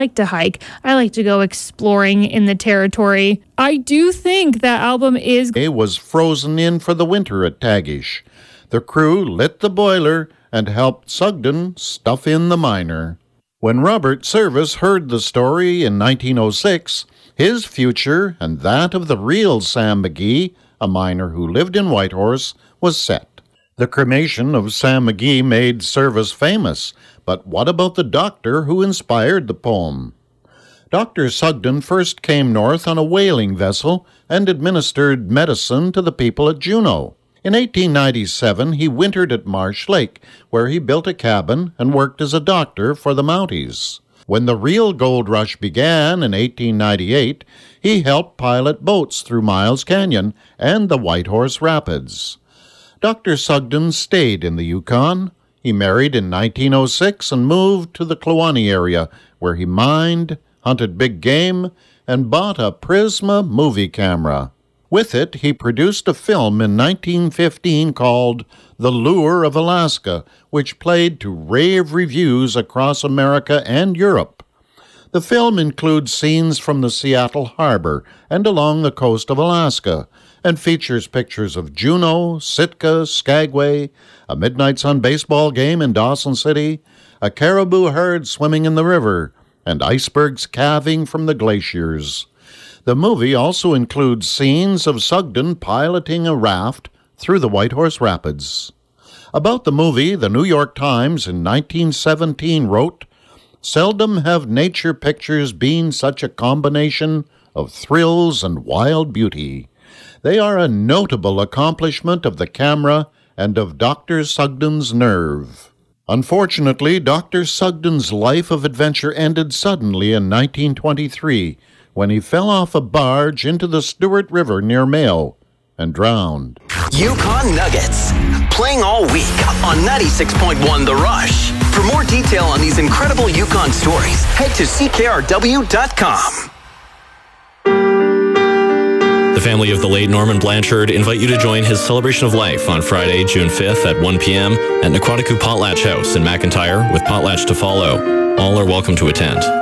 like to hike. I like to go exploring in the territory. I do think that album is... It was frozen in for the winter at Tagish. The crew lit the boiler and helped Sugden stuff in the miner. When Robert Service heard the story in 1906, his future and that of the real Sam McGee, a miner who lived in Whitehorse, was set. The cremation of Sam McGee made Service famous, but what about the doctor who inspired the poem? Dr. Sugden first came north on a whaling vessel and administered medicine to the people at Juneau. In 1897, he wintered at Marsh Lake, where he built a cabin and worked as a doctor for the Mounties. When the real gold rush began in 1898, he helped pilot boats through Miles Canyon and the Whitehorse Rapids. Dr. Sugden stayed in the Yukon. He married in 1906 and moved to the Kluane area, where he mined, hunted big game, and bought a Prisma movie camera. With it, he produced a film in 1915 called The Lure of Alaska, which played to rave reviews across America and Europe. The film includes scenes from the Seattle harbor and along the coast of Alaska, and features pictures of Juneau, Sitka, Skagway, a Midnight Sun baseball game in Dawson City, a caribou herd swimming in the river, and icebergs calving from the glaciers. The movie also includes scenes of Sugden piloting a raft through the Whitehorse Rapids. About the movie, the New York Times in 1917 wrote, "Seldom have nature pictures been such a combination of thrills and wild beauty. They are a notable accomplishment of the camera and of Dr. Sugden's nerve." Unfortunately, Dr. Sugden's life of adventure ended suddenly in 1923 when he fell off a barge into the Stewart River near Mayo and drowned. Yukon Nuggets, playing all week on 96.1 The Rush. For more detail on these incredible Yukon stories, head to ckrw.com. The family of the late Norman Blanchard invite you to join his celebration of life on Friday, June 5th at 1 p.m. at Naquatiku Potlatch House in McIntyre, with potlatch to follow. All are welcome to attend.